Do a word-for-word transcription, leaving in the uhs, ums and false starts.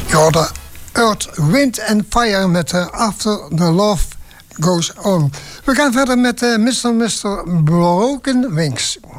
hoorde Earth, Wind and Fire met uh, After the Love Goes On. We gaan verder met uh, mister mister Broken Wings.